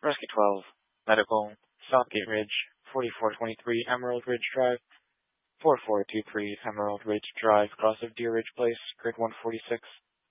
Rescue 12, Medical, Southgate Ridge, 4423 Emerald Ridge Drive, 4423 Emerald Ridge Drive, cross of Deer Ridge Place, Grid 146.